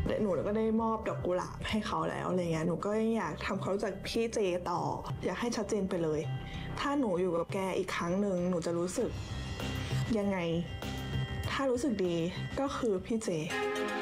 หนูก็ได้มอบดอกกุหลาบให้เขาแล้วอะไรเงี้ยหนูก็อยากทำเขาจากพี่เจต่ออยากให้ชัดเจนไปเลยถ้าหนูอยู่กับแกอีกครั้งหนึ่งหนูจะรู้สึกยังไงถ้ารู้สึกดีก็คือพี่เจ